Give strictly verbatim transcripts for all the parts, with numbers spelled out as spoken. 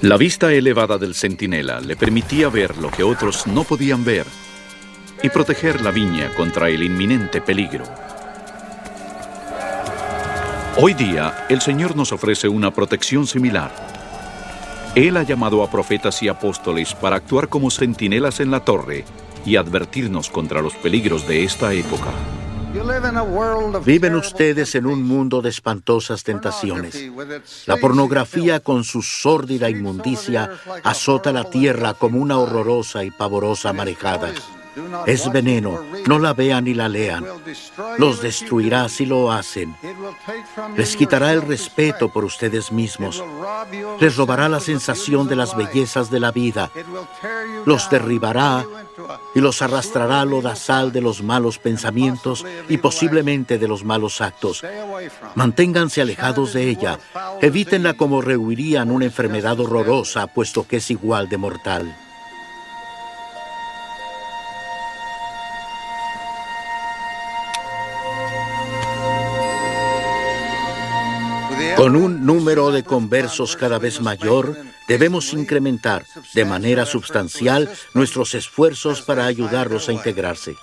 La vista elevada del centinela le permitía ver lo que otros no podían ver y proteger la viña contra el inminente peligro. Hoy día, el Señor nos ofrece una protección similar. Él ha llamado a profetas y apóstoles para actuar como centinelas en la torre y advertirnos contra los peligros de esta época. Viven ustedes en un mundo de espantosas tentaciones. La pornografía con su sórdida inmundicia azota la tierra como una horrorosa y pavorosa marejada. Es veneno, no la vean ni la lean. Los destruirá si lo hacen. Les quitará el respeto por ustedes mismos. Les robará la sensación de las bellezas de la vida. Los derribará y los arrastrará al lodazal de los malos pensamientos y posiblemente de los malos actos. Manténganse alejados de ella. Evítenla como rehuirían una enfermedad horrorosa, puesto que es igual de mortal. Con un número de conversos cada vez mayor, debemos incrementar de manera sustancial nuestros esfuerzos para ayudarlos a integrarse.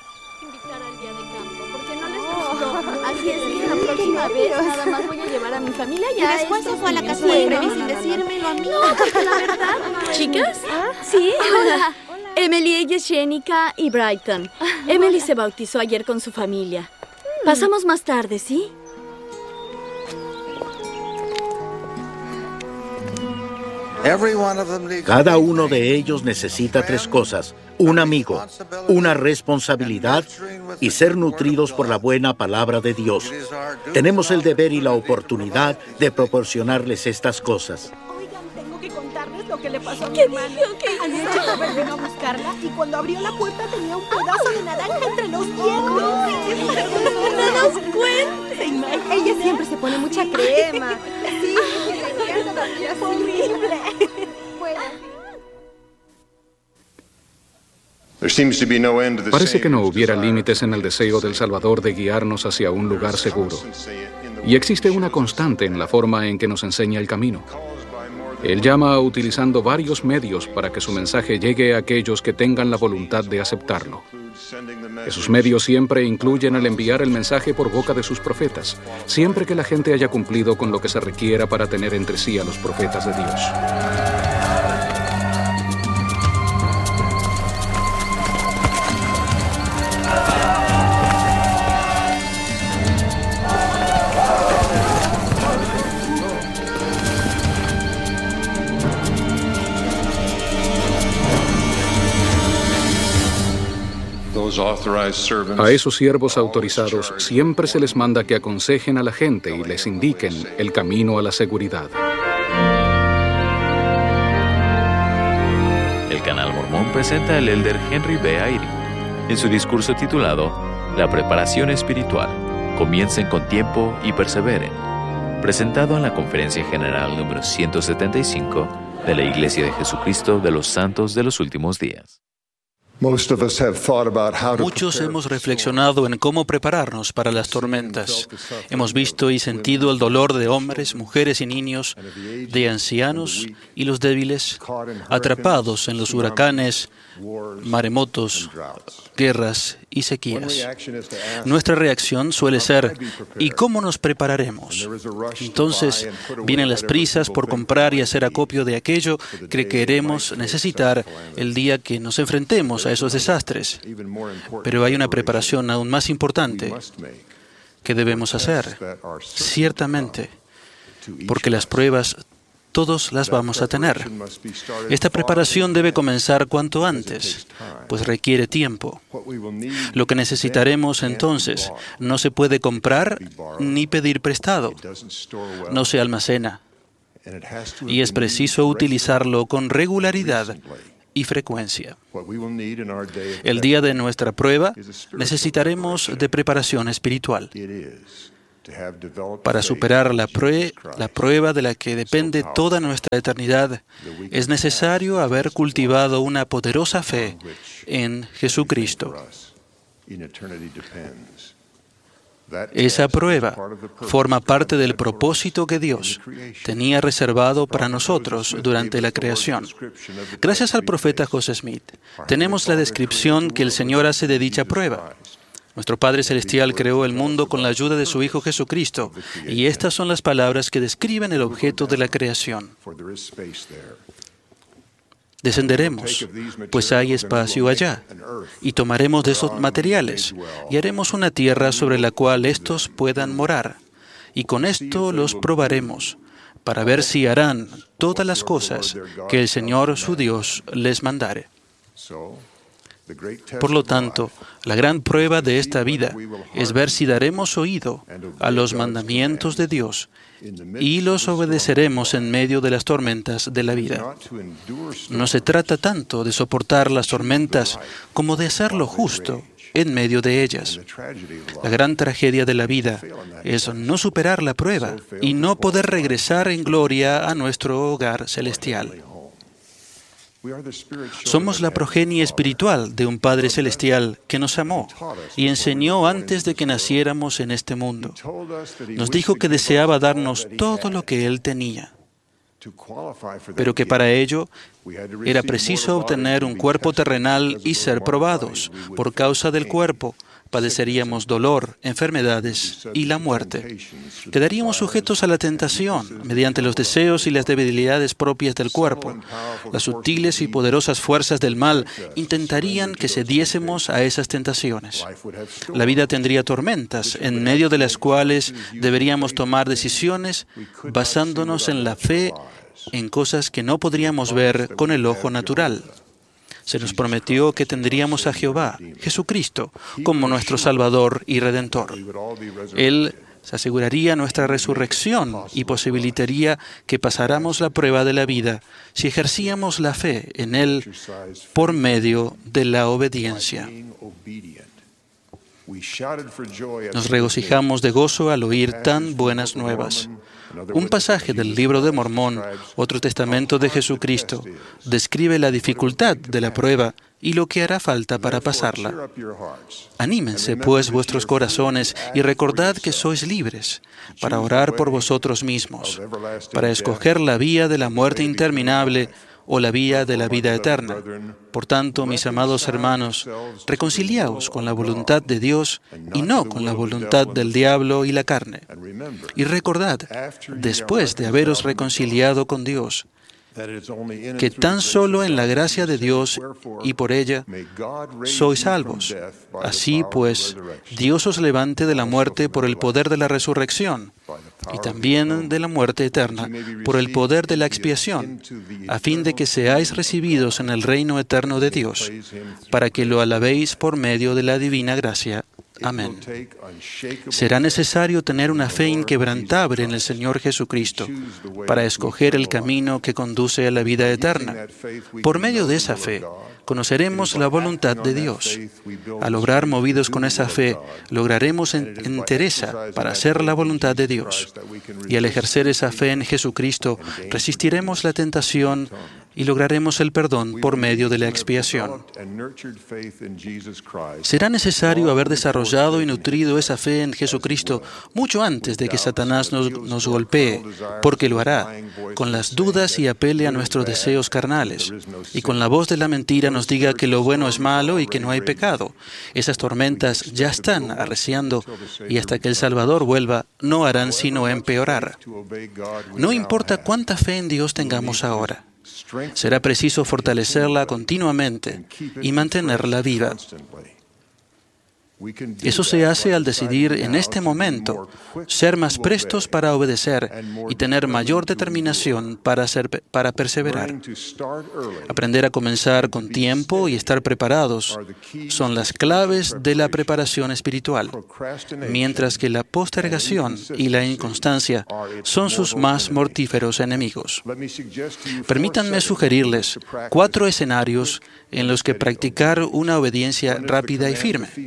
Así es que la próxima vez nada más voy a llevar a mi familia y después se fue a la casa de Freddy sin decírmelo a mí. No, porque la verdad... ¿Chicas? Sí, hola. Emily, ella es Jenica y Brighton. Emily se bautizó ayer con su familia. Pasamos más tarde, ¿sí? Cada uno de ellos necesita tres cosas: un amigo, una responsabilidad y ser nutridos por la buena palabra de Dios. Tenemos el deber y la oportunidad de proporcionarles estas cosas. Oigan, tengo que contarles lo que le pasó a mi ¿Qué hermana. dijo? ¿Qué hizo? Anoche Robert vino a buscarla y cuando abrió la puerta tenía un pedazo de naranja entre los dientes. ¡No nos cuentes! Ella siempre se pone mucha crema. Sí, es horrible. Parece que no hubiera límites en el deseo del Salvador de guiarnos hacia un lugar seguro. Y existe una constante en la forma en que nos enseña el camino. Él llama utilizando varios medios para que su mensaje llegue a aquellos que tengan la voluntad de aceptarlo. Esos medios siempre incluyen el enviar el mensaje por boca de sus profetas, siempre que la gente haya cumplido con lo que se requiera para tener entre sí a los profetas de Dios. A esos siervos autorizados siempre se les manda que aconsejen a la gente y les indiquen el camino a la seguridad. El Canal Mormón presenta al elder Henry B. Eyring en su discurso titulado La preparación espiritual. Comiencen con tiempo y perseveren, presentado en la Conferencia General número ciento setenta y cinco de la Iglesia de Jesucristo de los Santos de los Últimos Días. Muchos hemos reflexionado en cómo prepararnos para las tormentas. Hemos visto y sentido el dolor de hombres, mujeres y niños, de ancianos y los débiles, atrapados en los huracanes, maremotos, guerras y sequías. Nuestra reacción suele ser: ¿y cómo nos prepararemos? Entonces vienen las prisas por comprar y hacer acopio de aquello que queremos necesitar el día que nos enfrentemos a esos desastres. Pero hay una preparación aún más importante que debemos hacer, ciertamente, porque las pruebas todos las vamos a tener. Esta preparación debe comenzar cuanto antes, pues requiere tiempo. Lo que necesitaremos entonces no se puede comprar ni pedir prestado. No se almacena. Y es preciso utilizarlo con regularidad y frecuencia. El día de nuestra prueba necesitaremos de preparación espiritual. Para superar la, prue- la prueba de la que depende toda nuestra eternidad, es necesario haber cultivado una poderosa fe en Jesucristo. Esa prueba forma parte del propósito que Dios tenía reservado para nosotros durante la creación. Gracias al profeta José Smith, tenemos la descripción que el Señor hace de dicha prueba. Nuestro Padre Celestial creó el mundo con la ayuda de su Hijo Jesucristo, y estas son las palabras que describen el objeto de la creación. Descenderemos, pues hay espacio allá, y tomaremos de esos materiales, y haremos una tierra sobre la cual éstos puedan morar, y con esto los probaremos, para ver si harán todas las cosas que el Señor su Dios les mandare. Por lo tanto, la gran prueba de esta vida es ver si daremos oído a los mandamientos de Dios y los obedeceremos en medio de las tormentas de la vida. No se trata tanto de soportar las tormentas como de hacer lo justo en medio de ellas. La gran tragedia de la vida es no superar la prueba y no poder regresar en gloria a nuestro hogar celestial. Somos la progenie espiritual de un Padre Celestial que nos amó y enseñó antes de que naciéramos en este mundo. Nos dijo que deseaba darnos todo lo que Él tenía, pero que para ello era preciso obtener un cuerpo terrenal y ser probados. Por causa del cuerpo, padeceríamos dolor, enfermedades y la muerte. Quedaríamos sujetos a la tentación mediante los deseos y las debilidades propias del cuerpo. Las sutiles y poderosas fuerzas del mal intentarían que cediésemos a esas tentaciones. La vida tendría tormentas, en medio de las cuales deberíamos tomar decisiones basándonos en la fe en cosas que no podríamos ver con el ojo natural. Se nos prometió que tendríamos a Jehová, Jesucristo, como nuestro Salvador y Redentor. Él se aseguraría nuestra resurrección y posibilitaría que pasáramos la prueba de la vida si ejercíamos la fe en Él por medio de la obediencia. Nos regocijamos de gozo al oír tan buenas nuevas. Un pasaje del Libro de Mormón, otro testamento de Jesucristo, describe la dificultad de la prueba y lo que hará falta para pasarla. Anímense, pues, vuestros corazones y recordad que sois libres para orar por vosotros mismos, para escoger la vía de la muerte interminable o la vía de la vida eterna. Por tanto, mis amados hermanos, reconciliaos con la voluntad de Dios y no con la voluntad del diablo y la carne. Y recordad, después de haberos reconciliado con Dios, que tan solo en la gracia de Dios y por ella sois salvos. Así pues, Dios os levante de la muerte por el poder de la resurrección y también de la muerte eterna por el poder de la expiación, a fin de que seáis recibidos en el reino eterno de Dios, para que lo alabéis por medio de la divina gracia. Amén. Será necesario tener una fe inquebrantable en el Señor Jesucristo para escoger el camino que conduce a la vida eterna. Por medio de esa fe, conoceremos la voluntad de Dios. Al obrar movidos con esa fe, lograremos entereza para hacer la voluntad de Dios. Y al ejercer esa fe en Jesucristo, resistiremos la tentación y lograremos el perdón por medio de la expiación. Será necesario haber desarrollado y nutrido esa fe en Jesucristo mucho antes de que Satanás nos, nos golpee, porque lo hará, con las dudas y apele a nuestros deseos carnales, y con la voz de la mentira nos diga que lo bueno es malo y que no hay pecado. Esas tormentas ya están arreciando, y hasta que el Salvador vuelva, no harán sino empeorar. No importa cuánta fe en Dios tengamos ahora. Será preciso fortalecerla continuamente y mantenerla viva. Eso se hace al decidir en este momento ser más prestos para obedecer y tener mayor determinación para, ser, para perseverar. Aprender a comenzar con tiempo y estar preparados son las claves de la preparación espiritual, mientras que la postergación y la inconstancia son sus más mortíferos enemigos. Permítanme sugerirles cuatro escenarios en los que practicar una obediencia rápida y firme.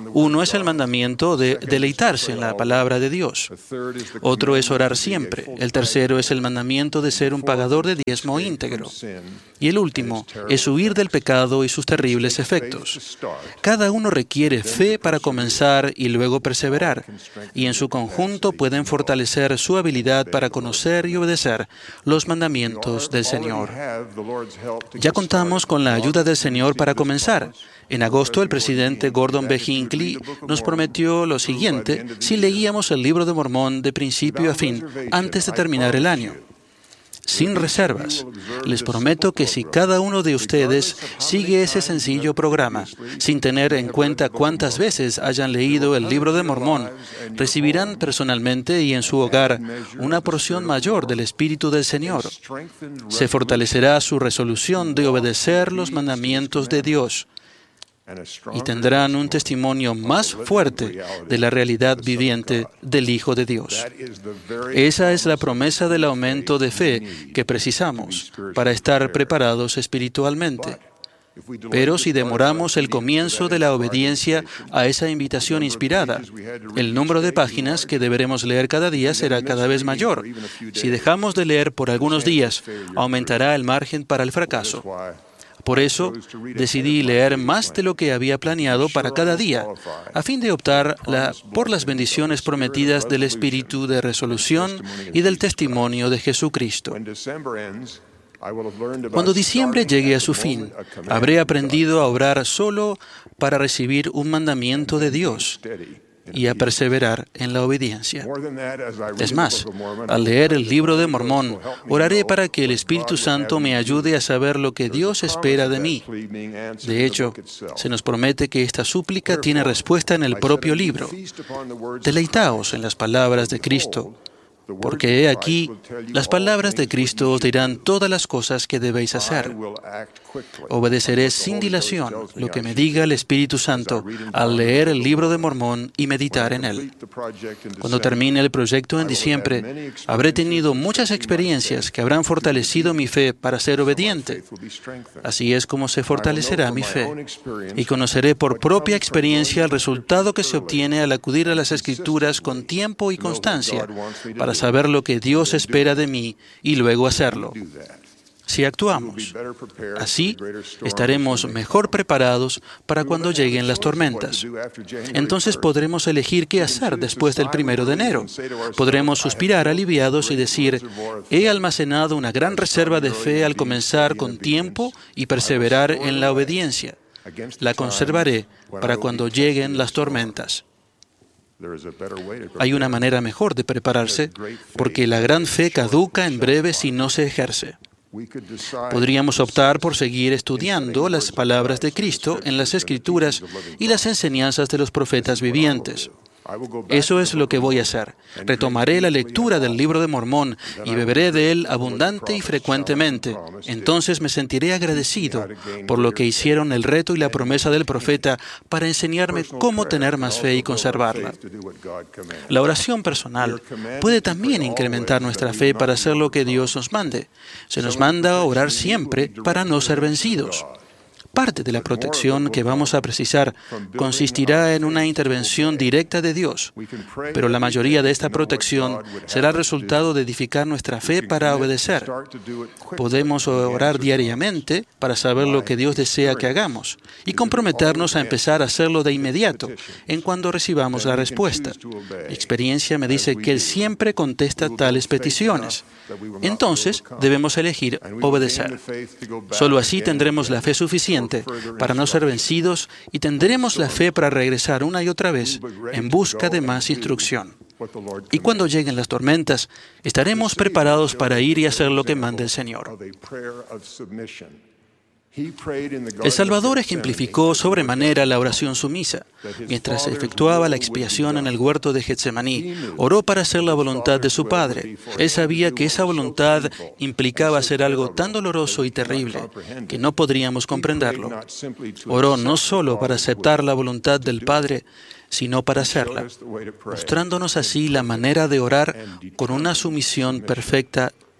Uno es el mandamiento de deleitarse en la palabra de Dios. Otro es orar siempre. El tercero es el mandamiento de ser un pagador de diezmo íntegro. Y el último es huir del pecado y sus terribles efectos. Cada uno requiere fe para comenzar y luego perseverar, y en su conjunto pueden fortalecer su habilidad para conocer y obedecer los mandamientos del Señor. Ya contamos con la ayuda del Señor para comenzar. En agosto, el presidente Gordon B. Hinckley nos prometió lo siguiente si leíamos el Libro de Mormón de principio a fin antes de terminar el año. Sin reservas, les prometo que si cada uno de ustedes sigue ese sencillo programa, sin tener en cuenta cuántas veces hayan leído el Libro de Mormón, recibirán personalmente y en su hogar una porción mayor del Espíritu del Señor. Se fortalecerá su resolución de obedecer los mandamientos de Dios y tendrán un testimonio más fuerte de la realidad viviente del Hijo de Dios. Esa es la promesa del aumento de fe que precisamos para estar preparados espiritualmente. Pero si demoramos el comienzo de la obediencia a esa invitación inspirada, el número de páginas que deberemos leer cada día será cada vez mayor. Si dejamos de leer por algunos días, aumentará el margen para el fracaso. Por eso, decidí leer más de lo que había planeado para cada día, a fin de optar la, por las bendiciones prometidas del Espíritu de resolución y del testimonio de Jesucristo. Cuando diciembre llegue a su fin, habré aprendido a orar solo para recibir un mandamiento de Dios y a perseverar en la obediencia. Es más, al leer el Libro de Mormón, oraré para que el Espíritu Santo me ayude a saber lo que Dios espera de mí. De hecho, se nos promete que esta súplica tiene respuesta en el propio libro. Deleitaos en las palabras de Cristo, porque he aquí, las palabras de Cristo os dirán todas las cosas que debéis hacer. Obedeceré sin dilación lo que me diga el Espíritu Santo al leer el Libro de Mormón y meditar en él. Cuando termine el proyecto en diciembre, habré tenido muchas experiencias que habrán fortalecido mi fe para ser obediente. Así es como se fortalecerá mi fe. Y conoceré por propia experiencia el resultado que se obtiene al acudir a las Escrituras con tiempo y constancia para saber lo que Dios espera de mí y luego hacerlo. Si actuamos así, estaremos mejor preparados para cuando lleguen las tormentas. Entonces podremos elegir qué hacer después del primero de enero. Podremos suspirar aliviados y decir, he almacenado una gran reserva de fe al comenzar con tiempo y perseverar en la obediencia. La conservaré para cuando lleguen las tormentas. Hay una manera mejor de prepararse, porque la gran fe caduca en breve si no se ejerce. Podríamos optar por seguir estudiando las palabras de Cristo en las Escrituras y las enseñanzas de los profetas vivientes. Eso es lo que voy a hacer. Retomaré la lectura del Libro de Mormón y beberé de él abundante y frecuentemente. Entonces me sentiré agradecido por lo que hicieron el reto y la promesa del profeta para enseñarme cómo tener más fe y conservarla. La oración personal puede también incrementar nuestra fe para hacer lo que Dios nos mande. Se nos manda a orar siempre para no ser vencidos. Parte de la protección que vamos a precisar consistirá en una intervención directa de Dios, pero la mayoría de esta protección será resultado de edificar nuestra fe para obedecer. Podemos orar diariamente para saber lo que Dios desea que hagamos y comprometernos a empezar a hacerlo de inmediato, en cuando recibamos la respuesta. Mi experiencia me dice que Él siempre contesta tales peticiones. Entonces, debemos elegir obedecer. Solo así tendremos la fe suficiente para no ser vencidos y tendremos la fe para regresar una y otra vez en busca de más instrucción. Y cuando lleguen las tormentas, estaremos preparados para ir y hacer lo que manda el Señor. El Salvador ejemplificó sobremanera la oración sumisa. Mientras efectuaba la expiación en el huerto de Getsemaní, oró para hacer la voluntad de su Padre. Él sabía que esa voluntad implicaba hacer algo tan doloroso y terrible que no podríamos comprenderlo. Oró no solo para aceptar la voluntad del Padre, sino para hacerla, mostrándonos así la manera de orar con una sumisión perfecta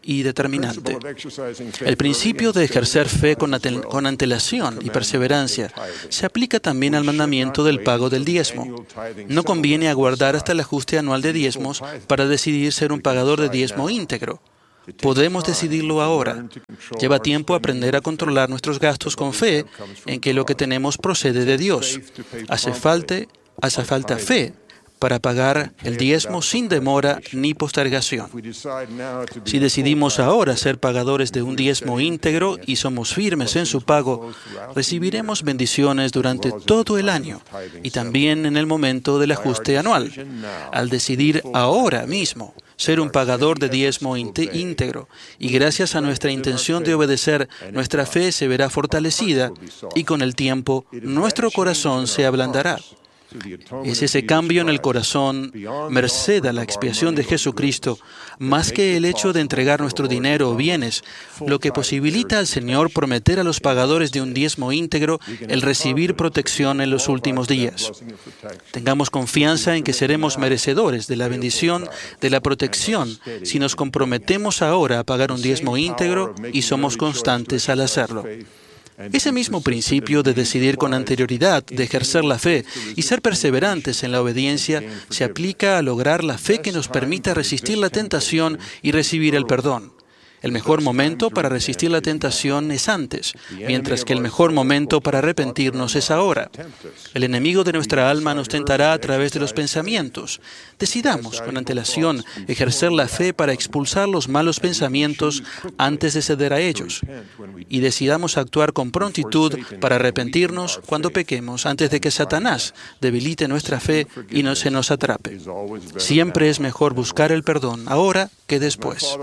y determinante. El principio de ejercer fe con, con antelación y perseverancia se aplica también al mandamiento del pago del diezmo. No conviene aguardar hasta el ajuste anual de diezmos para decidir ser un pagador de diezmo íntegro. Podemos decidirlo ahora. Lleva tiempo aprender a controlar nuestros gastos con fe en que lo que tenemos procede de Dios. Hace falta, hace falta fe para pagar el diezmo sin demora ni postergación. Si decidimos ahora ser pagadores de un diezmo íntegro y somos firmes en su pago, recibiremos bendiciones durante todo el año y también en el momento del ajuste anual. Al decidir ahora mismo ser un pagador de diezmo íntegro, y gracias a nuestra intención de obedecer, nuestra fe se verá fortalecida y con el tiempo nuestro corazón se ablandará. Es ese cambio en el corazón, merced a la expiación de Jesucristo, más que el hecho de entregar nuestro dinero o bienes, lo que posibilita al Señor prometer a los pagadores de un diezmo íntegro el recibir protección en los últimos días. Tengamos confianza en que seremos merecedores de la bendición de la protección si nos comprometemos ahora a pagar un diezmo íntegro y somos constantes al hacerlo. Ese mismo principio de decidir con anterioridad, de ejercer la fe y ser perseverantes en la obediencia, se aplica a lograr la fe que nos permita resistir la tentación y recibir el perdón. El mejor momento para resistir la tentación es antes, mientras que el mejor momento para arrepentirnos es ahora. El enemigo de nuestra alma nos tentará a través de los pensamientos. Decidamos con antelación ejercer la fe para expulsar los malos pensamientos antes de ceder a ellos. Y decidamos actuar con prontitud para arrepentirnos cuando pequemos antes de que Satanás debilite nuestra fe y no se nos atrape. Siempre es mejor buscar el perdón ahora que después.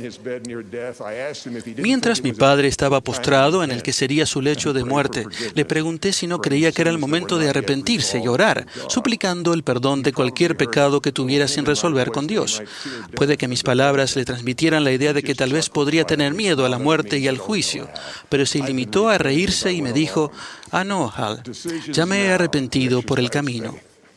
Mientras mi padre estaba postrado en el que sería su lecho de muerte, le pregunté si no creía que era el momento de arrepentirse y orar, suplicando el perdón de cualquier pecado que tuviera sin resolver con Dios. Puede que mis palabras le transmitieran la idea de que tal vez podría tener miedo a la muerte y al juicio, pero se limitó a reírse y me dijo, «Ah, no, Hal, ya me he arrepentido por el camino».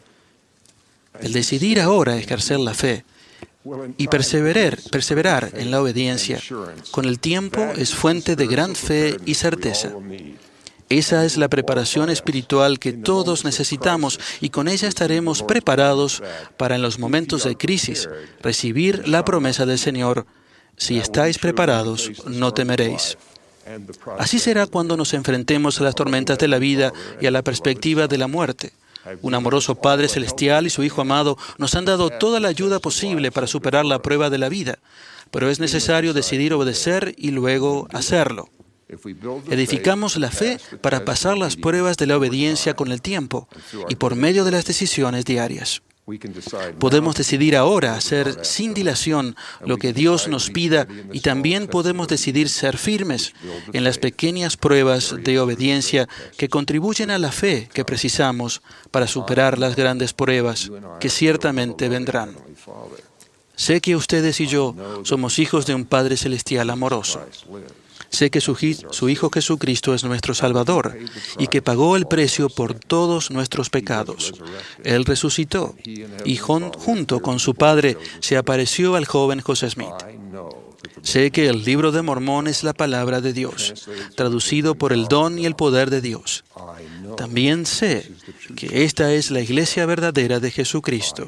El decidir ahora ejercer la fe y perseverar, perseverar en la obediencia, con el tiempo es fuente de gran fe y certeza. Esa es la preparación espiritual que todos necesitamos y con ella estaremos preparados para en los momentos de crisis recibir la promesa del Señor. Si estáis preparados, no temeréis. Así será cuando nos enfrentemos a las tormentas de la vida y a la perspectiva de la muerte. Un amoroso Padre Celestial y su Hijo amado nos han dado toda la ayuda posible para superar la prueba de la vida, pero es necesario decidir obedecer y luego hacerlo. Edificamos la fe para pasar las pruebas de la obediencia con el tiempo y por medio de las decisiones diarias. Podemos decidir ahora hacer sin dilación lo que Dios nos pida y también podemos decidir ser firmes en las pequeñas pruebas de obediencia que contribuyen a la fe que precisamos para superar las grandes pruebas que ciertamente vendrán. Sé que ustedes y yo somos hijos de un Padre Celestial amoroso. Sé que su, su Hijo Jesucristo es nuestro Salvador y que pagó el precio por todos nuestros pecados. Él resucitó y jun, junto con su Padre se apareció al joven José Smith. Sé que el Libro de Mormón es la palabra de Dios, traducido por el don y el poder de Dios. También sé que esta es la iglesia verdadera de Jesucristo.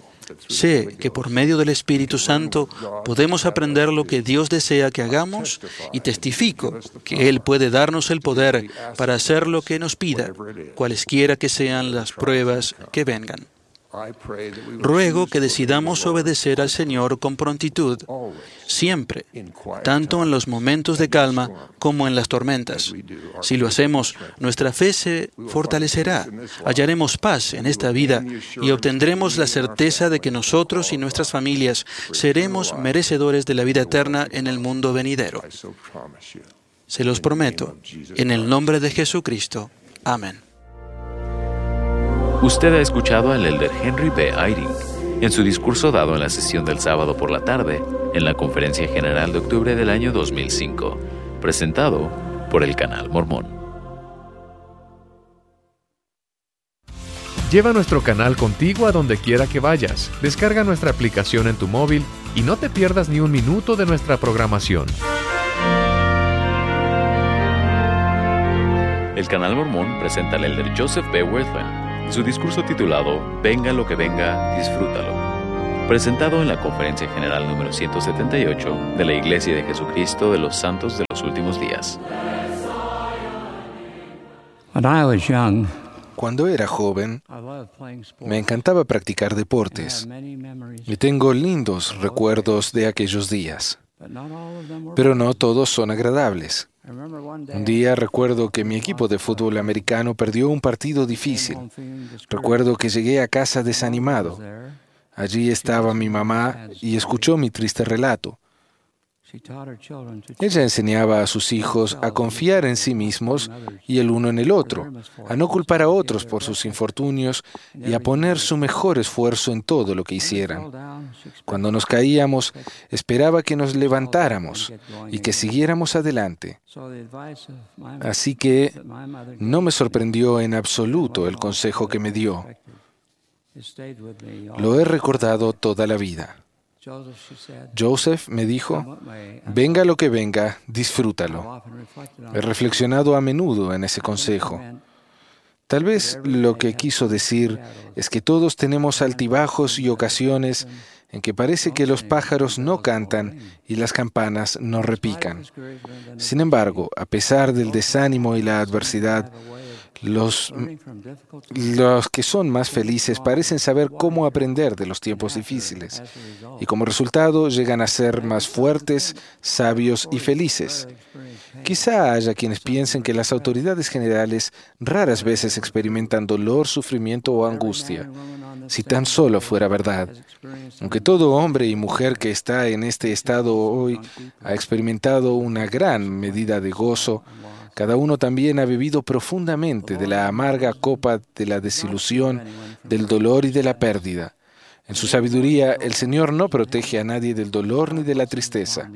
Sé que por medio del Espíritu Santo podemos aprender lo que Dios desea que hagamos y testifico que Él puede darnos el poder para hacer lo que nos pida, cualesquiera que sean las pruebas que vengan. Ruego que decidamos obedecer al Señor con prontitud, siempre, tanto en los momentos de calma como en las tormentas. Si lo hacemos, nuestra fe se fortalecerá, hallaremos paz en esta vida y obtendremos la certeza de que nosotros y nuestras familias seremos merecedores de la vida eterna en el mundo venidero. Se los prometo, en el nombre de Jesucristo. Amén. Usted ha escuchado al elder Henry B. Eyring en su discurso dado en la sesión del sábado por la tarde en la Conferencia General de octubre del año dos mil cinco, presentado por el Canal Mormón. Lleva nuestro canal contigo a donde quiera que vayas. Descarga nuestra aplicación en tu móvil y no te pierdas ni un minuto de nuestra programación. El Canal Mormón presenta al elder Joseph B. Wirthlin y su discurso titulado Venga lo que venga, disfrútalo, presentado en la Conferencia General número ciento setenta y ocho de la Iglesia de Jesucristo de los Santos de los Últimos Días. Cuando era joven, me encantaba practicar deportes y tengo lindos recuerdos de aquellos días, pero no todos son agradables. Un día recuerdo que mi equipo de fútbol americano perdió un partido difícil. Recuerdo que llegué a casa desanimado. Allí estaba mi mamá y escuchó mi triste relato. Ella enseñaba a sus hijos a confiar en sí mismos y el uno en el otro, a no culpar a otros por sus infortunios y a poner su mejor esfuerzo en todo lo que hicieran. Cuando nos caíamos, esperaba que nos levantáramos y que siguiéramos adelante. Así que no me sorprendió en absoluto el consejo que me dio. Lo he recordado toda la vida. Joseph me dijo, venga lo que venga, disfrútalo. He reflexionado a menudo en ese consejo. Tal vez lo que quiso decir es que todos tenemos altibajos y ocasiones en que parece que los pájaros no cantan y las campanas no repican. Sin embargo, a pesar del desánimo y la adversidad, Los, los que son más felices parecen saber cómo aprender de los tiempos difíciles y como resultado llegan a ser más fuertes, sabios y felices. Quizá haya quienes piensen que las autoridades generales raras veces experimentan dolor, sufrimiento o angustia. Si tan solo fuera verdad. Aunque todo hombre y mujer que está en este estado hoy ha experimentado una gran medida de gozo, cada uno también ha bebido profundamente de la amarga copa de la desilusión, del dolor y de la pérdida. En su sabiduría, el Señor no protege a nadie del dolor ni de la tristeza.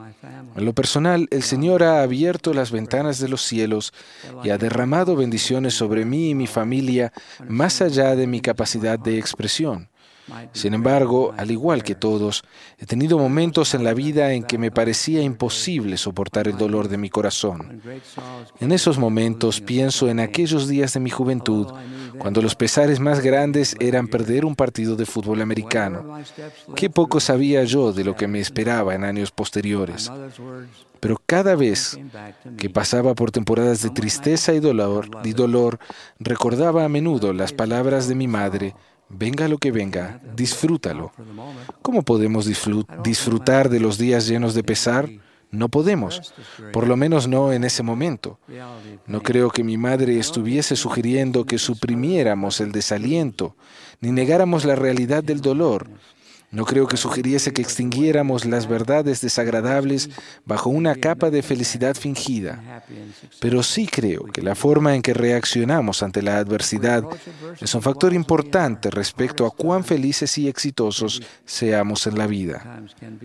En lo personal, el Señor ha abierto las ventanas de los cielos y ha derramado bendiciones sobre mí y mi familia más allá de mi capacidad de expresión. Sin embargo, al igual que todos, he tenido momentos en la vida en que me parecía imposible soportar el dolor de mi corazón. En esos momentos pienso en aquellos días de mi juventud, cuando los pesares más grandes eran perder un partido de fútbol americano. Qué poco sabía yo de lo que me esperaba en años posteriores. Pero cada vez que pasaba por temporadas de tristeza y dolor, y dolor, recordaba a menudo las palabras de mi madre: venga lo que venga, disfrútalo. ¿Cómo podemos disfrutar de los días llenos de pesar? No podemos, por lo menos no en ese momento. No creo que mi madre estuviese sugiriendo que suprimiéramos el desaliento, ni negáramos la realidad del dolor. No creo que sugiriese que extinguiéramos las verdades desagradables bajo una capa de felicidad fingida. Pero sí creo que la forma en que reaccionamos ante la adversidad es un factor importante respecto a cuán felices y exitosos seamos en la vida.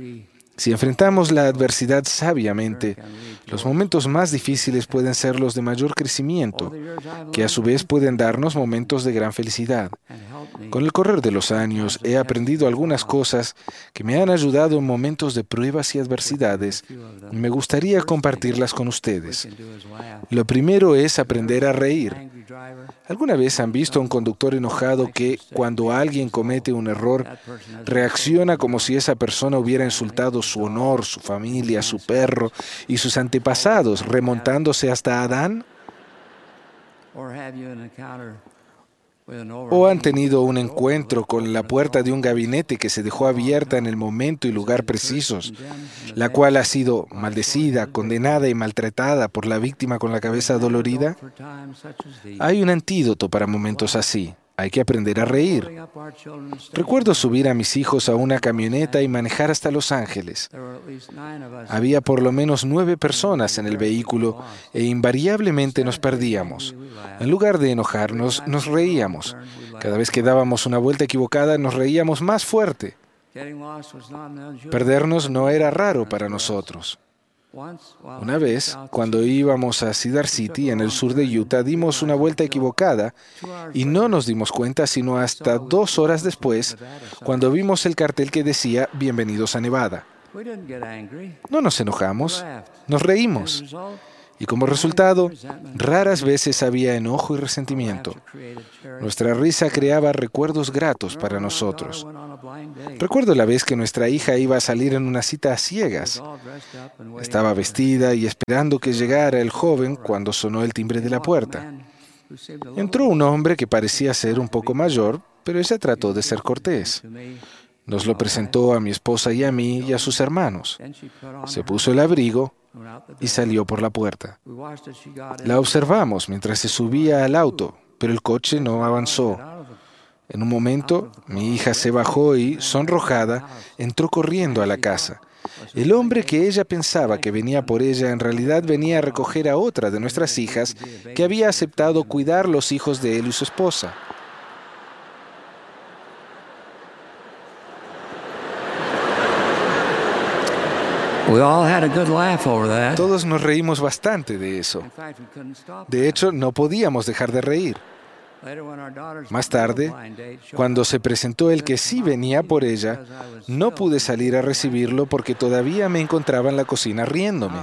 Si enfrentamos la adversidad sabiamente, los momentos más difíciles pueden ser los de mayor crecimiento, que a su vez pueden darnos momentos de gran felicidad. Con el correr de los años he aprendido algunas cosas que me han ayudado en momentos de pruebas y adversidades, y me gustaría compartirlas con ustedes. Lo primero es aprender a reír. ¿Alguna vez han visto a un conductor enojado que, cuando alguien comete un error, reacciona como si esa persona hubiera insultado su honor, su familia, su perro y sus antepasados, remontándose hasta Adán? ¿O han tenido un encuentro con la puerta de un gabinete que se dejó abierta en el momento y lugar precisos, la cual ha sido maldecida, condenada y maltratada por la víctima con la cabeza dolorida? Hay un antídoto para momentos así. Hay que aprender a reír. Recuerdo subir a mis hijos a una camioneta y manejar hasta Los Ángeles. Había por lo menos nueve personas en el vehículo e invariablemente nos perdíamos. En lugar de enojarnos, nos reíamos. Cada vez que dábamos una vuelta equivocada, nos reíamos más fuerte. Perdernos no era raro para nosotros. Una vez, cuando íbamos a Cedar City, en el sur de Utah, dimos una vuelta equivocada y no nos dimos cuenta sino hasta dos horas después, cuando vimos el cartel que decía "Bienvenidos a Nevada". No nos enojamos, nos reímos. Y como resultado, raras veces había enojo y resentimiento. Nuestra risa creaba recuerdos gratos para nosotros. Recuerdo la vez que nuestra hija iba a salir en una cita a ciegas. Estaba vestida y esperando que llegara el joven cuando sonó el timbre de la puerta. Entró un hombre que parecía ser un poco mayor, pero ella trató de ser cortés. Nos lo presentó a mi esposa y a mí y a sus hermanos. Se puso el abrigo y salió por la puerta. La observamos mientras se subía al auto, pero el coche no avanzó. En un momento, mi hija se bajó y, sonrojada, entró corriendo a la casa. El hombre que ella pensaba que venía por ella en realidad venía a recoger a otra de nuestras hijas que había aceptado cuidar los hijos de él y su esposa. Todos nos reímos bastante de eso. De hecho, no podíamos dejar de reír. Más tarde, cuando se presentó el que sí venía por ella, no pude salir a recibirlo porque todavía me encontraba en la cocina riéndome.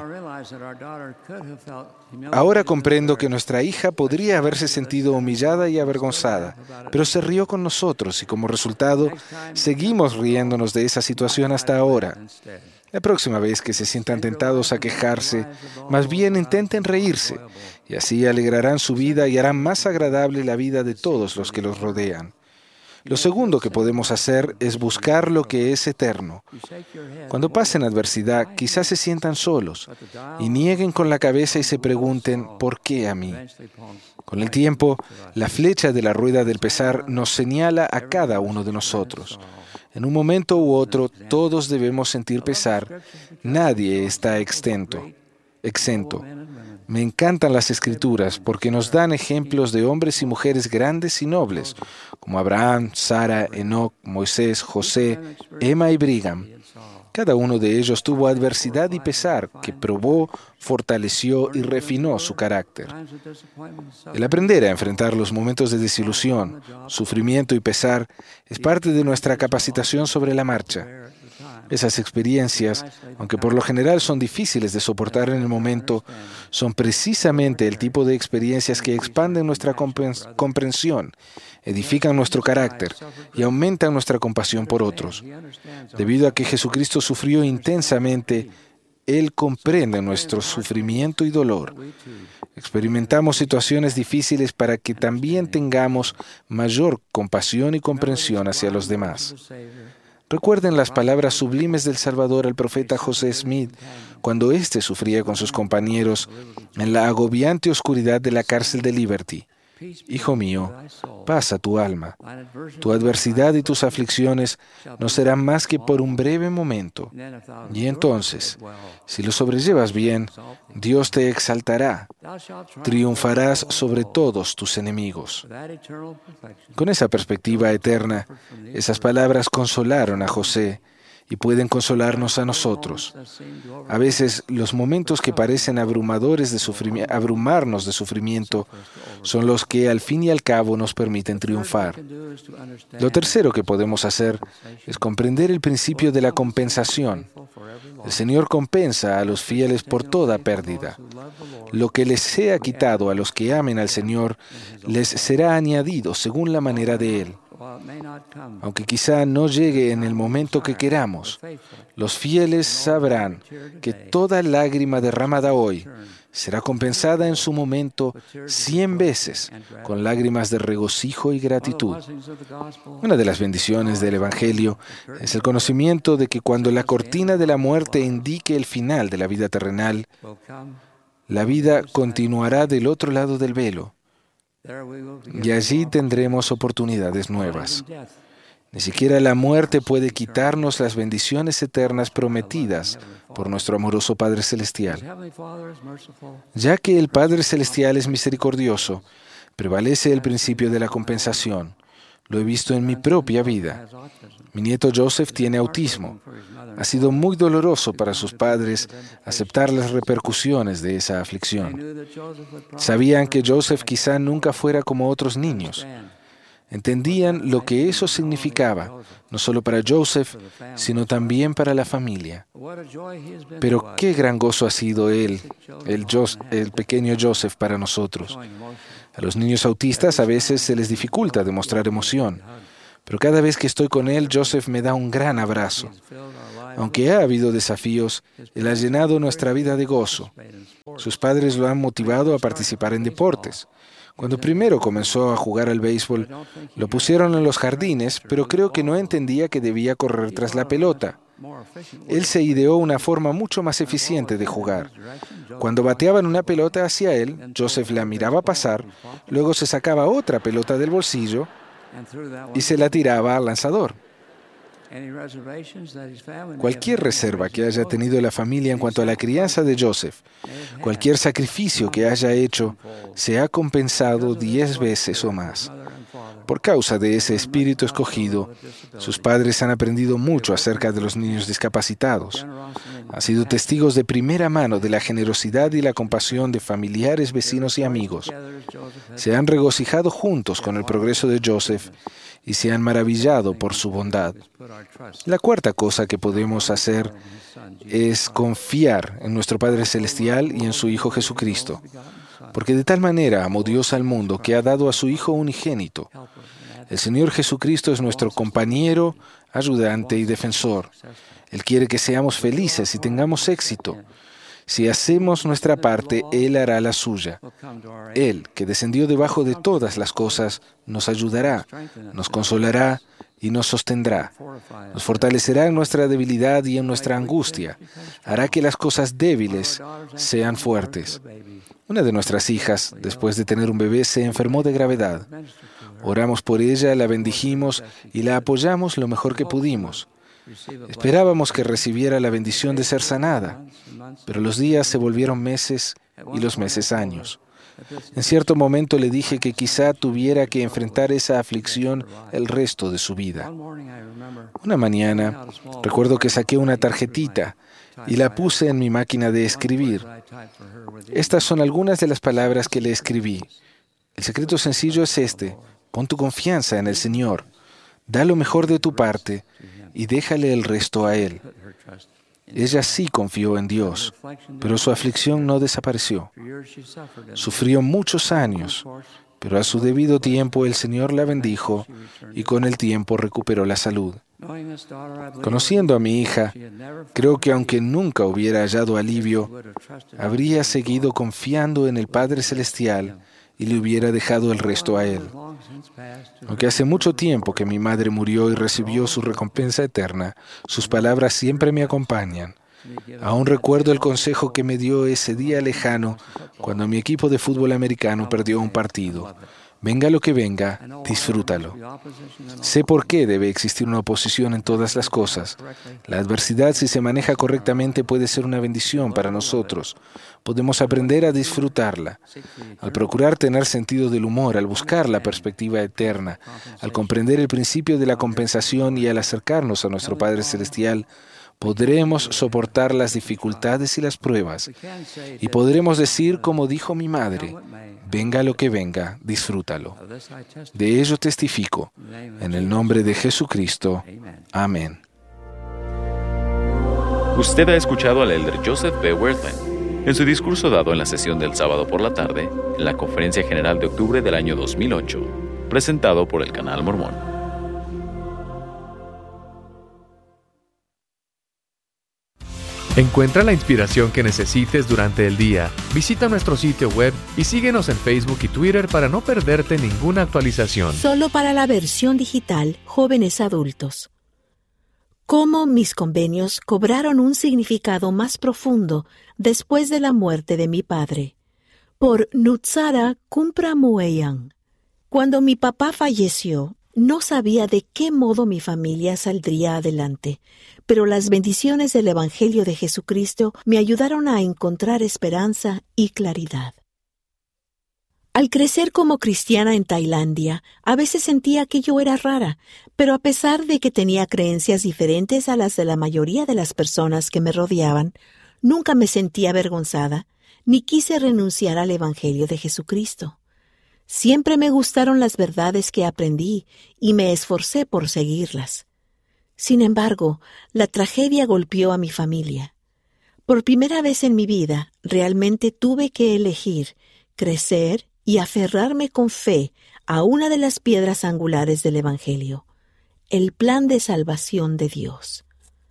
Ahora comprendo que nuestra hija podría haberse sentido humillada y avergonzada, pero se rió con nosotros y como resultado, seguimos riéndonos de esa situación hasta ahora. La próxima vez que se sientan tentados a quejarse, más bien intenten reírse, y así alegrarán su vida y harán más agradable la vida de todos los que los rodean. Lo segundo que podemos hacer es buscar lo que es eterno. Cuando pasen adversidad, quizás se sientan solos y nieguen con la cabeza y se pregunten, ¿por qué a mí? Con el tiempo, la flecha de la rueda del pesar nos señala a cada uno de nosotros. En un momento u otro, todos debemos sentir pesar. Nadie está exento. exento. Me encantan las Escrituras porque nos dan ejemplos de hombres y mujeres grandes y nobles, como Abraham, Sara, Enoc, Moisés, José, Emma y Brigham. Cada uno de ellos tuvo adversidad y pesar que probó, fortaleció y refinó su carácter. El aprender a enfrentar los momentos de desilusión, sufrimiento y pesar es parte de nuestra capacitación sobre la marcha. Esas experiencias, aunque por lo general son difíciles de soportar en el momento, son precisamente el tipo de experiencias que expanden nuestra comprensión, edifican nuestro carácter y aumentan nuestra compasión por otros. Debido a que Jesucristo sufrió intensamente, Él comprende nuestro sufrimiento y dolor. Experimentamos situaciones difíciles para que también tengamos mayor compasión y comprensión hacia los demás. Recuerden las palabras sublimes del Salvador al profeta José Smith cuando éste sufría con sus compañeros en la agobiante oscuridad de la cárcel de Liberty. Hijo mío, paz a tu alma. Tu adversidad y tus aflicciones no serán más que por un breve momento. Y entonces, si lo sobrellevas bien, Dios te exaltará. Triunfarás sobre todos tus enemigos. Con esa perspectiva eterna, esas palabras consolaron a José y pueden consolarnos a nosotros. A veces, los momentos que parecen abrumadores de sufrimi- abrumarnos de sufrimiento son los que al fin y al cabo nos permiten triunfar. Lo tercero que podemos hacer es comprender el principio de la compensación. El Señor compensa a los fieles por toda pérdida. Lo que les sea quitado a los que amen al Señor, les será añadido según la manera de Él. Aunque quizá no llegue en el momento que queramos, los fieles sabrán que toda lágrima derramada hoy será compensada en su momento cien veces con lágrimas de regocijo y gratitud. Una de las bendiciones del Evangelio es el conocimiento de que cuando la cortina de la muerte indique el final de la vida terrenal, la vida continuará del otro lado del velo. Y allí tendremos oportunidades nuevas. Ni siquiera la muerte puede quitarnos las bendiciones eternas prometidas por nuestro amoroso Padre Celestial. Ya que el Padre Celestial es misericordioso, prevalece el principio de la compensación. Lo he visto en mi propia vida. Mi nieto Joseph tiene autismo. Ha sido muy doloroso para sus padres aceptar las repercusiones de esa aflicción. Sabían que Joseph quizá nunca fuera como otros niños. Entendían lo que eso significaba, no solo para Joseph, sino también para la familia. Pero qué gran gozo ha sido él, el, Jos- el pequeño Joseph, para nosotros. A los niños autistas a veces se les dificulta demostrar emoción, pero cada vez que estoy con él, Joseph me da un gran abrazo. Aunque ha habido desafíos, él ha llenado nuestra vida de gozo. Sus padres lo han motivado a participar en deportes. Cuando primero comenzó a jugar al béisbol, lo pusieron en los jardines, pero creo que no entendía que debía correr tras la pelota. Él se ideó una forma mucho más eficiente de jugar. Cuando bateaban una pelota hacia él, Joseph la miraba pasar, luego se sacaba otra pelota del bolsillo y se la tiraba al lanzador. Cualquier reserva que haya tenido la familia en cuanto a la crianza de Joseph, cualquier sacrificio que haya hecho, se ha compensado diez veces o más. Por causa de ese espíritu escogido, sus padres han aprendido mucho acerca de los niños discapacitados. Han sido testigos de primera mano de la generosidad y la compasión de familiares, vecinos y amigos. Se han regocijado juntos con el progreso de Joseph y se han maravillado por su bondad. La cuarta cosa que podemos hacer es confiar en nuestro Padre Celestial y en su Hijo Jesucristo, porque de tal manera amó Dios al mundo que ha dado a su Hijo unigénito. El Señor Jesucristo es nuestro compañero, ayudante y defensor. Él quiere que seamos felices y tengamos éxito. Si hacemos nuestra parte, Él hará la suya. Él, que descendió debajo de todas las cosas, nos ayudará, nos consolará y nos sostendrá. Nos fortalecerá en nuestra debilidad y en nuestra angustia. Hará que las cosas débiles sean fuertes. Una de nuestras hijas, después de tener un bebé, se enfermó de gravedad. Oramos por ella, la bendijimos y la apoyamos lo mejor que pudimos. Esperábamos que recibiera la bendición de ser sanada, pero los días se volvieron meses y los meses años. En cierto momento le dije que quizá tuviera que enfrentar esa aflicción el resto de su vida. Una mañana, recuerdo que saqué una tarjetita y la puse en mi máquina de escribir. Estas son algunas de las palabras que le escribí. El secreto sencillo es este: pon tu confianza en el Señor, da lo mejor de tu parte y déjale el resto a Él. Ella sí confió en Dios, pero su aflicción no desapareció. Sufrió muchos años, pero a su debido tiempo el Señor la bendijo y con el tiempo recuperó la salud. Conociendo a mi hija, creo que aunque nunca hubiera hallado alivio, habría seguido confiando en el Padre Celestial y le hubiera dejado el resto a Él. Aunque hace mucho tiempo que mi madre murió y recibió su recompensa eterna, sus palabras siempre me acompañan. Aún recuerdo el consejo que me dio ese día lejano cuando mi equipo de fútbol americano perdió un partido. Venga lo que venga, disfrútalo. Sé por qué debe existir una oposición en todas las cosas. La adversidad, si se maneja correctamente, puede ser una bendición para nosotros. Podemos aprender a disfrutarla. Al procurar tener sentido del humor, al buscar la perspectiva eterna, al comprender el principio de la compensación y al acercarnos a nuestro Padre Celestial, podremos soportar las dificultades y las pruebas. Y podremos decir, como dijo mi madre, venga lo que venga, disfrútalo. De ello testifico. En el nombre de Jesucristo. Amén. Usted ha escuchado al elder Joseph B. Wirthlin en su discurso dado en la sesión del sábado por la tarde, en la Conferencia General de octubre del año dos mil ocho, presentado por el Canal Mormón. Encuentra la inspiración que necesites durante el día. Visita nuestro sitio web y síguenos en Facebook y Twitter para no perderte ninguna actualización. Solo para la versión digital, jóvenes adultos. Cómo mis convenios cobraron un significado más profundo después de la muerte de mi padre. Por Nutsara Kumpramueyan. Cuando mi papá falleció, no sabía de qué modo mi familia saldría adelante, pero las bendiciones del Evangelio de Jesucristo me ayudaron a encontrar esperanza y claridad. Al crecer como cristiana en Tailandia, a veces sentía que yo era rara, pero a pesar de que tenía creencias diferentes a las de la mayoría de las personas que me rodeaban, nunca me sentí avergonzada, ni quise renunciar al Evangelio de Jesucristo. Siempre me gustaron las verdades que aprendí y me esforcé por seguirlas. Sin embargo, la tragedia golpeó a mi familia. Por primera vez en mi vida, realmente tuve que elegir crecer y aferrarme con fe a una de las piedras angulares del Evangelio, el plan de salvación de Dios.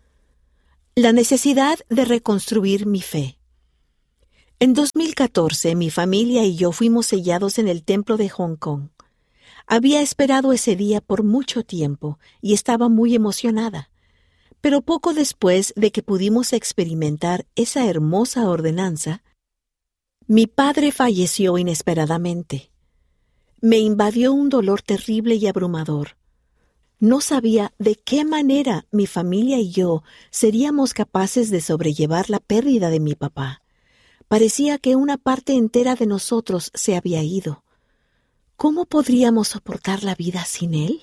La necesidad de reconstruir mi fe. En dos mil catorce, mi familia y yo fuimos sellados en el templo de Hong Kong. Había esperado ese día por mucho tiempo y estaba muy emocionada. Pero poco después de que pudimos experimentar esa hermosa ordenanza, mi padre falleció inesperadamente. Me invadió un dolor terrible y abrumador. No sabía de qué manera mi familia y yo seríamos capaces de sobrellevar la pérdida de mi papá. Parecía que una parte entera de nosotros se había ido. ¿Cómo podríamos soportar la vida sin él?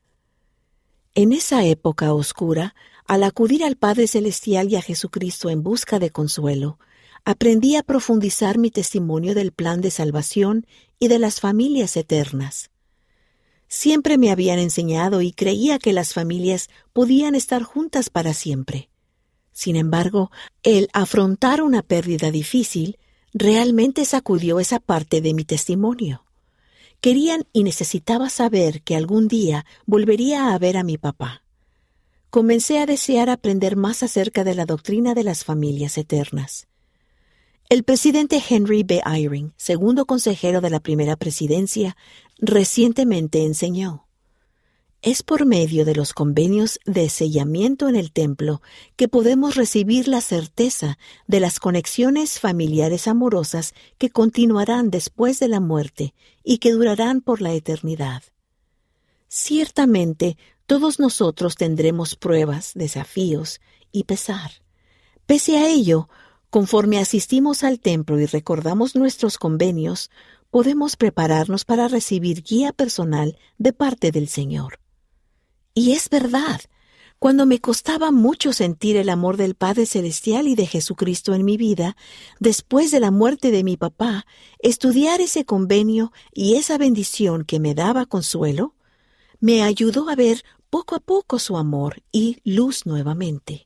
En esa época oscura, al acudir al Padre Celestial y a Jesucristo en busca de consuelo, aprendí a profundizar mi testimonio del plan de salvación y de las familias eternas. Siempre me habían enseñado y creía que las familias podían estar juntas para siempre. Sin embargo, el afrontar una pérdida difícil realmente sacudió esa parte de mi testimonio. Querían y necesitaba saber que algún día volvería a ver a mi papá. Comencé a desear aprender más acerca de la doctrina de las familias eternas. El presidente Henry B. Eyring, segundo consejero de la primera presidencia, recientemente enseñó: es por medio de los convenios de sellamiento en el templo que podemos recibir la certeza de las conexiones familiares amorosas que continuarán después de la muerte y que durarán por la eternidad. Ciertamente, todos nosotros tendremos pruebas, desafíos y pesar. Pese a ello, conforme asistimos al templo y recordamos nuestros convenios, podemos prepararnos para recibir guía personal de parte del Señor. Y es verdad, cuando me costaba mucho sentir el amor del Padre Celestial y de Jesucristo en mi vida, después de la muerte de mi papá, estudiar ese convenio y esa bendición que me daba consuelo, me ayudó a ver poco a poco su amor y luz nuevamente.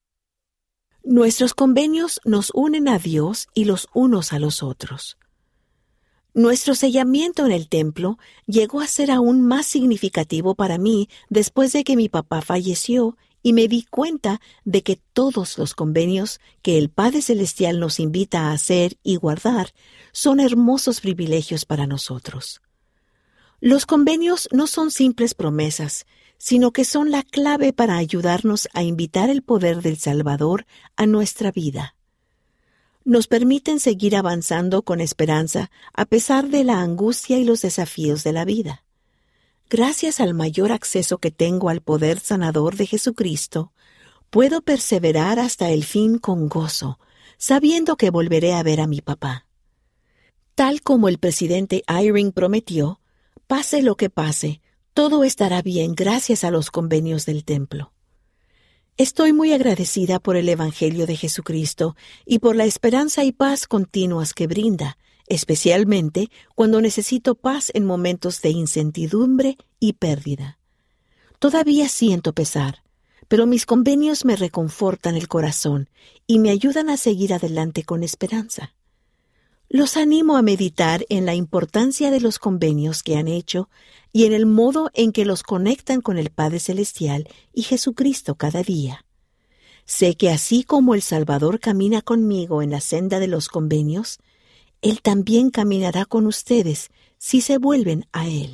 Nuestros convenios nos unen a Dios y los unos a los otros. Nuestro sellamiento en el templo llegó a ser aún más significativo para mí después de que mi papá falleció y me di cuenta de que todos los convenios que el Padre Celestial nos invita a hacer y guardar son hermosos privilegios para nosotros. Los convenios no son simples promesas, sino que son la clave para ayudarnos a invitar el poder del Salvador a nuestra vida. Nos permiten seguir avanzando con esperanza a pesar de la angustia y los desafíos de la vida. Gracias al mayor acceso que tengo al poder sanador de Jesucristo, puedo perseverar hasta el fin con gozo, sabiendo que volveré a ver a mi papá. Tal como el presidente Eyring prometió, pase lo que pase, todo estará bien gracias a los convenios del templo. Estoy muy agradecida por el Evangelio de Jesucristo y por la esperanza y paz continuas que brinda, especialmente cuando necesito paz en momentos de incertidumbre y pérdida. Todavía siento pesar, pero mis convenios me reconfortan el corazón y me ayudan a seguir adelante con esperanza. Los animo a meditar en la importancia de los convenios que han hecho y en el modo en que los conectan con el Padre Celestial y Jesucristo cada día. Sé que así como el Salvador camina conmigo en la senda de los convenios, Él también caminará con ustedes si se vuelven a Él.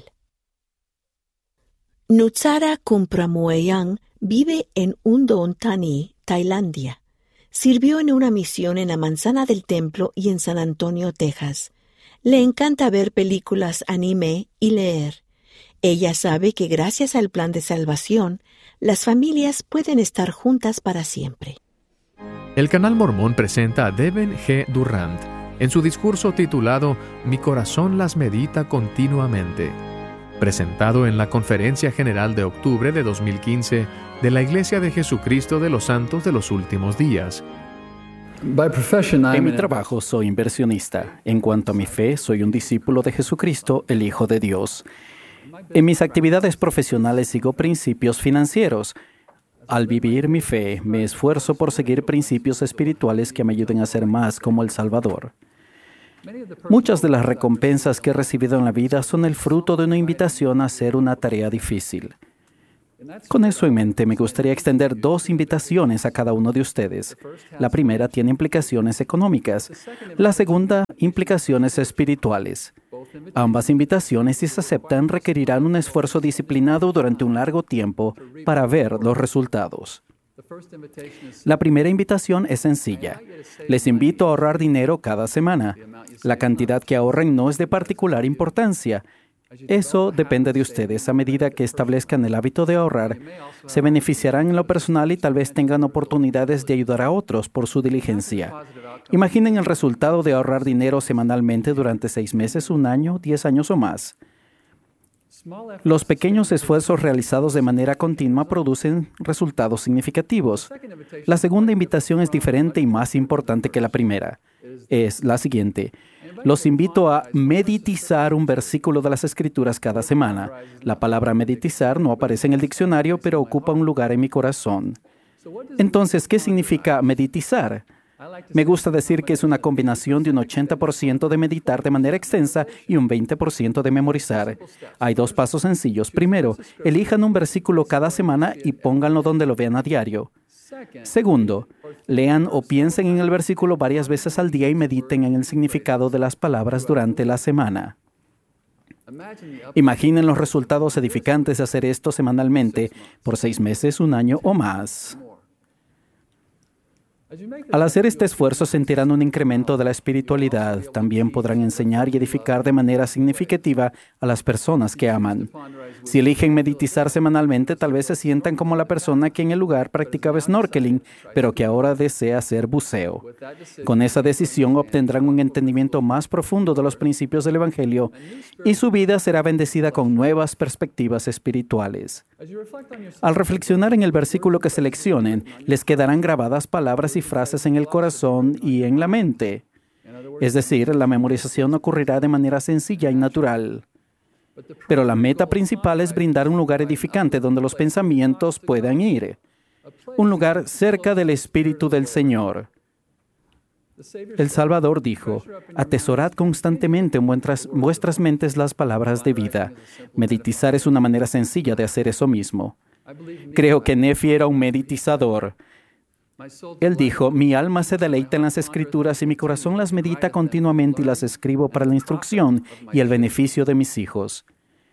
Nutsara Kumpramueyang vive en Udon Thani, Tailandia. Sirvió en una misión en la Manzana del Templo y en San Antonio, Texas. Le encanta ver películas anime y leer. Ella sabe que gracias al plan de salvación, las familias pueden estar juntas para siempre. El canal mormón presenta a Devin G. Durant, en su discurso titulado Mi corazón las medita continuamente, presentado en la Conferencia General de octubre de dos mil quince de la Iglesia de Jesucristo de los Santos de los Últimos Días. En mi trabajo soy inversionista. En cuanto a mi fe, soy un discípulo de Jesucristo, el Hijo de Dios. En mis actividades profesionales sigo principios financieros. Al vivir mi fe, me esfuerzo por seguir principios espirituales que me ayuden a ser más como el Salvador. Muchas de las recompensas que he recibido en la vida son el fruto de una invitación a hacer una tarea difícil. Con eso en mente, me gustaría extender dos invitaciones a cada uno de ustedes. La primera tiene implicaciones económicas, la segunda, implicaciones espirituales. Ambas invitaciones, si se aceptan, requerirán un esfuerzo disciplinado durante un largo tiempo para ver los resultados. La primera invitación es sencilla. Les invito a ahorrar dinero cada semana. La cantidad que ahorren no es de particular importancia. Eso depende de ustedes. A medida que establezcan el hábito de ahorrar, se beneficiarán en lo personal y tal vez tengan oportunidades de ayudar a otros por su diligencia. Imaginen el resultado de ahorrar dinero semanalmente durante seis meses, un año, diez años o más. Los pequeños esfuerzos realizados de manera continua producen resultados significativos. La segunda invitación es diferente y más importante que la primera. Es la siguiente. Los invito a meditizar un versículo de las Escrituras cada semana. La palabra meditizar no aparece en el diccionario, pero ocupa un lugar en mi corazón. Entonces, ¿qué significa meditizar? Me gusta decir que es una combinación de un ochenta por ciento de meditar de manera extensa y un veinte por ciento de memorizar. Hay dos pasos sencillos. Primero, elijan un versículo cada semana y pónganlo donde lo vean a diario. Segundo, lean o piensen en el versículo varias veces al día y mediten en el significado de las palabras durante la semana. Imaginen los resultados edificantes de hacer esto semanalmente por seis meses, un año o más. Al hacer este esfuerzo sentirán un incremento de la espiritualidad. También podrán enseñar y edificar de manera significativa a las personas que aman. Si eligen meditizar semanalmente, tal vez se sientan como la persona que en el lugar practicaba snorkeling, pero que ahora desea hacer buceo. Con esa decisión obtendrán un entendimiento más profundo de los principios del Evangelio y su vida será bendecida con nuevas perspectivas espirituales. Al reflexionar en el versículo que seleccionen, les quedarán grabadas palabras y frases en el corazón y en la mente. Es decir, la memorización ocurrirá de manera sencilla y natural. Pero la meta principal es brindar un lugar edificante donde los pensamientos puedan ir. Un lugar cerca del Espíritu del Señor. El Salvador dijo, atesorad constantemente en vuestras, vuestras mentes las palabras de vida. Meditizar es una manera sencilla de hacer eso mismo. Creo que Nefi era un meditizador. Él dijo, mi alma se deleita en las Escrituras y mi corazón las medita continuamente y las escribo para la instrucción y el beneficio de mis hijos.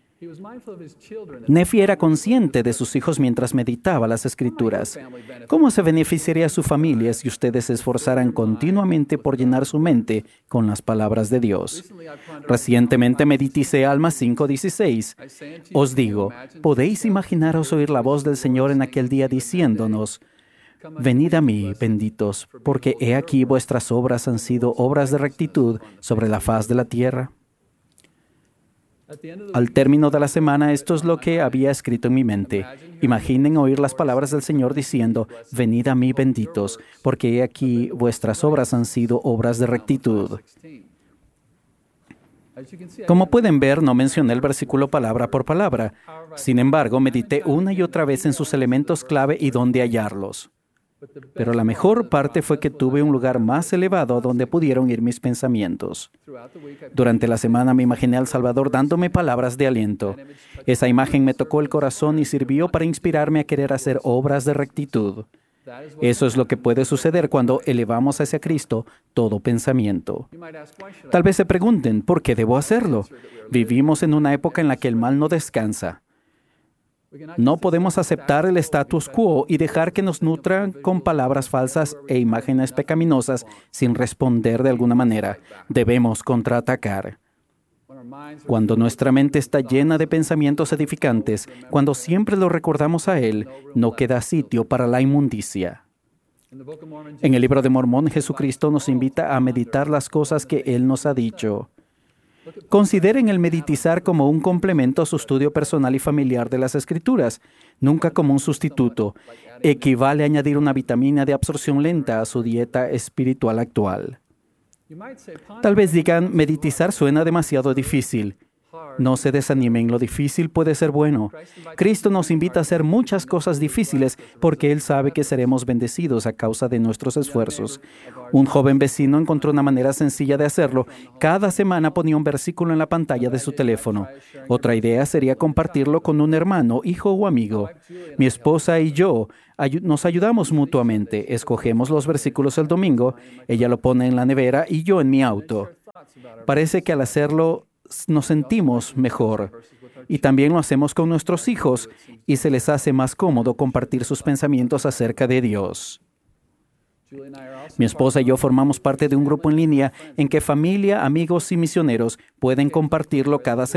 Nefi era consciente de sus hijos mientras meditaba las Escrituras. ¿Cómo se beneficiaría su familia si ustedes se esforzaran continuamente por llenar su mente con las palabras de Dios? Recientemente mediticé Alma cinco dieciséis. Os digo, ¿podéis imaginaros oír la voz del Señor en aquel día diciéndonos, venid a mí, benditos, porque he aquí vuestras obras han sido obras de rectitud sobre la faz de la tierra? Al término de la semana, esto es lo que había escrito en mi mente. Imaginen oír las palabras del Señor diciendo, venid a mí, benditos, porque he aquí vuestras obras han sido obras de rectitud. Como pueden ver, no mencioné el versículo palabra por palabra. Sin embargo, medité una y otra vez en sus elementos clave y dónde hallarlos. Pero la mejor parte fue que tuve un lugar más elevado donde pudieron ir mis pensamientos. Durante la semana me imaginé al Salvador dándome palabras de aliento. Esa imagen me tocó el corazón y sirvió para inspirarme a querer hacer obras de rectitud. Eso es lo que puede suceder cuando elevamos hacia Cristo todo pensamiento. Tal vez se pregunten, ¿por qué debo hacerlo? Vivimos en una época en la que el mal no descansa. No podemos aceptar el status quo y dejar que nos nutran con palabras falsas e imágenes pecaminosas sin responder de alguna manera. Debemos contraatacar. Cuando nuestra mente está llena de pensamientos edificantes, cuando siempre lo recordamos a Él, no queda sitio para la inmundicia. En el libro de Mormón, Jesucristo nos invita a meditar las cosas que Él nos ha dicho. Consideren el meditizar como un complemento a su estudio personal y familiar de las Escrituras, nunca como un sustituto. Equivale a añadir una vitamina de absorción lenta a su dieta espiritual actual. Tal vez digan, meditizar suena demasiado difícil. No se desanimen, lo difícil puede ser bueno. Cristo nos invita a hacer muchas cosas difíciles porque Él sabe que seremos bendecidos a causa de nuestros esfuerzos. Un joven vecino encontró una manera sencilla de hacerlo. Cada semana ponía un versículo en la pantalla de su teléfono. Otra idea sería compartirlo con un hermano, hijo o amigo. Mi esposa y yo ay- nos ayudamos mutuamente. Escogemos los versículos el domingo. Ella lo pone en la nevera y yo en mi auto. Parece que al hacerlo nos sentimos mejor. Y también lo hacemos con nuestros hijos y se les hace más cómodo compartir sus pensamientos acerca de Dios. Mi esposa y yo formamos parte de un grupo en línea en que familia, amigos y misioneros pueden compartirlo cada semana.